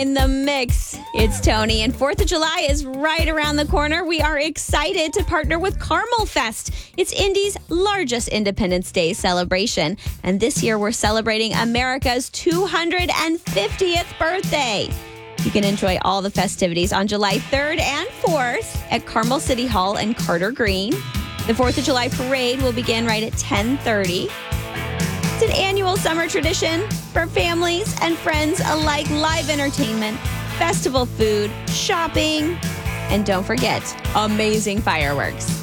In the mix, it's Tony, and 4th of July is right around the corner. We are excited to partner with Carmel Fest. It's Indy's largest Independence Day celebration, and this year we're celebrating America's 250th birthday. You can enjoy all the festivities on July 3rd and 4th at Carmel City Hall and Carter Green. The 4th of July parade will begin right at 10:30. It's an annual summer tradition for families and friends alike. Live entertainment, festival food, shopping, and don't forget, amazing fireworks.